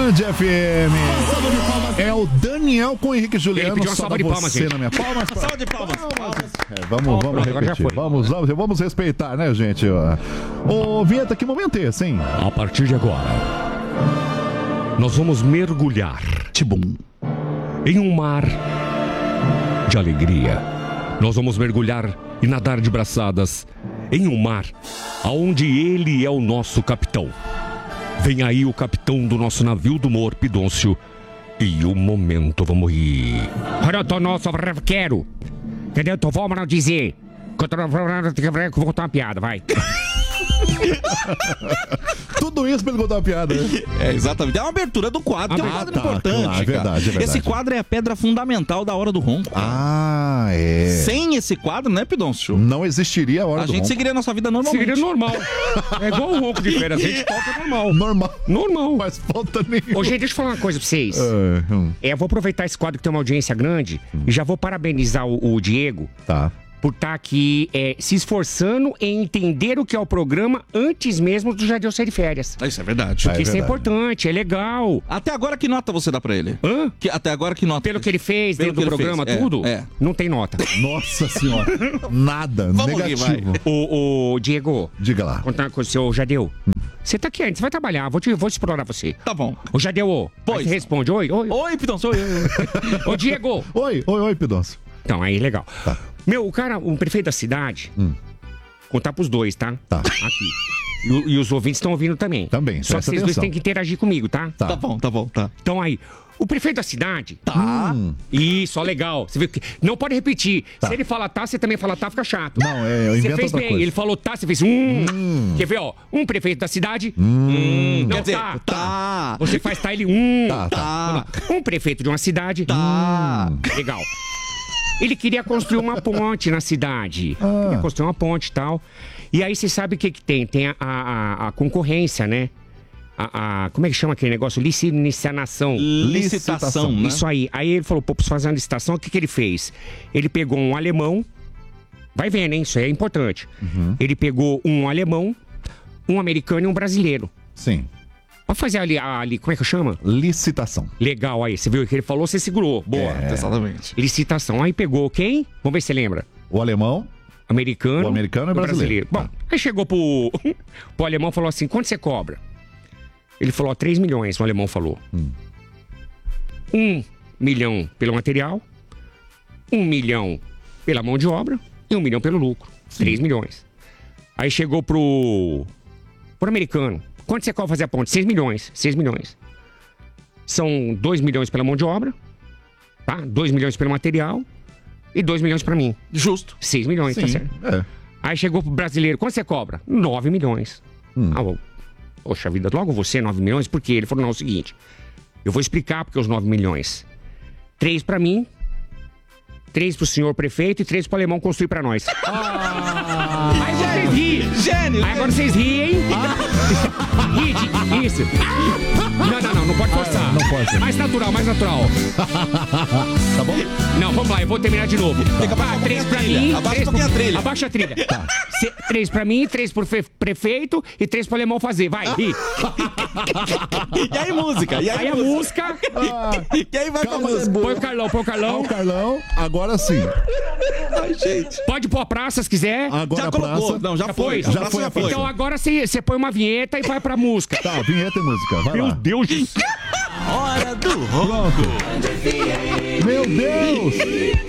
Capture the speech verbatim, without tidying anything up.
Band F M. É o Daniel com o Henrique Juliano. Ele pediu uma salva de palmas, gente. Na minha palmas. Salva de palmas. palmas. É, vamos, vamos repetir. Vamos, vamos, vamos respeitar, né, gente? Ô, Vinheta, que momento é esse, hein? A partir de agora, nós vamos mergulhar Tibum. em um mar de alegria. Nós vamos mergulhar e nadar de braçadas em um mar onde ele é o nosso capitão. Vem aí o capitão do nosso navio do humor, Pidoncio. E o momento, vamos rir. Olha, eu nosso, eu quero. Entendeu? Então vamos não dizer. Que eu tô vou contar uma piada, vai. Tudo isso pra ele contar uma piada, né? É, exatamente. É uma abertura do quadro, que é um quadro tá, importante. claro, é verdade, é verdade. Esse quadro é a pedra fundamental da Hora do Ronco. Ah, é. Sem esse quadro, né, Pidoncio? Não existiria a hora A do gente ronco. seguiria a nossa vida normalmente. Seria normal. É igual o ronco de férias. A gente toca normal. Normal. Normal. Mas falta nenhuma. Ô, gente, deixa eu falar uma coisa pra vocês. É, hum, É, eu vou aproveitar esse quadro que tem uma audiência grande e já vou parabenizar o, o Diego tá. por estar aqui é, se esforçando em entender o que é o programa antes mesmo do Jardel sair de férias. Isso é verdade. É Porque isso é verdade. importante, é legal. Até agora, que nota você dá pra ele? Hã? Que, até agora, que nota? Pelo que ele fez Pelo dentro do que ele programa, fez, é, tudo, é. não tem nota. Nossa senhora. Nada. Vamos aqui, negativo. vai. Ô, ô, Diego, Diga lá. contar uma coisa, seu Jadeu. Você tá aqui antes, você vai trabalhar, vou, te, vou explorar você. Tá bom. Ô, Jadeu, ô, Pois. aí você responde, oi, oi. Oi, Pidoncio. Oi, oi. Ô, Diego. Oi, oi, oi, Pidoncio. Então, aí, legal. Tá. Meu, o cara, o prefeito da cidade, Hum. contar pros dois, tá? Tá. Aqui. E, o- e os ouvintes estão ouvindo também. Também, Só que presta vocês dois atenção. têm que interagir comigo, tá? Tá. Tá bom, tá bom, tá. Então aí, o prefeito da cidade. Tá. Isso, ó, legal. Você vê que não pode repetir. Tá. Se ele fala tá, você também fala tá, fica chato. Não, é, eu Você invento fez outra bem. coisa. Ele falou tá, você fez hum. Quer ver, ó? Um prefeito da cidade. Hum. Não, Quer dizer, tá. tá. Você faz tá, ele hum. Tá, tá. Tá. Um prefeito de uma cidade. Tá. Legal. Ele queria construir uma ponte na cidade. Ah. Queria construir uma ponte e tal. E aí você sabe o que que tem? Tem a, a, a concorrência, né? A, a- como é que chama aquele negócio? Licitação. Licitação, né? Isso aí. Aí ele falou, pô, preciso fazer uma licitação. O que que ele fez? Ele pegou um alemão. Vai vendo, hein? Isso aí é importante. Uhum. Ele pegou um alemão, um americano e um brasileiro. Sim. Pra fazer ali, ali, como é que chama? Licitação. Legal aí. Você viu o que ele falou, você segurou. Boa. É. Exatamente. Licitação. Aí pegou quem? Vamos ver se você lembra. O alemão. Americano. O americano e o brasileiro. Bom, aí chegou pro, pro alemão e falou assim: quanto você cobra? Ele falou: três milhões, o alemão falou. Hum. Um milhão pelo material, um milhão pela mão de obra e um milhão pelo lucro. Três milhões. Aí chegou pro, pro americano: quanto você cobra fazer a ponte? Seis milhões. Seis milhões. São dois milhões pela mão de obra, tá? Dois milhões pelo material e dois milhões pra mim. Justo. Seis milhões, tá Sim. certo? É. Aí chegou pro brasileiro, quanto você cobra? Nove milhões. Hum. Ah, bom. Poxa vida, logo você, nove milhões? Por quê? Ele falou, não, é o seguinte, eu vou explicar porque os nove milhões. Três pra mim, três pro senhor prefeito e três pro alemão construir pra nós. Ah, Aí vocês riem. Gênio. Aí agora vocês riem. Ri, isso. Não, não, não, não pode forçar. não pode. Mais natural, mais natural. Tá bom? Não, vamos lá, eu vou terminar de novo. Fica Vai, um três pouquinho pra a trilha. mim. Abaixa três um pouquinho pro- a trilha. Abaixa a trilha. Se- três pra mim, três pro fe- prefeito e três pro alemão fazer. Vai, ri. E aí, música? E aí, Aí a música. E aí vai Calma, pra música. Põe o Carlão, põe o Ah, Carlão. o Carlão, agora sim. Ai, gente. Pode pôr a praça se quiser. Agora Já a colocou. praça. Não, já, Já foi. foi? A Já praça foi a praça. Então agora você você põe uma vinheta e vai pra música. Tá, vinheta e música. Vai Meu lá. Deus do céu. Hora do Ronco. Pronto. Meu Deus!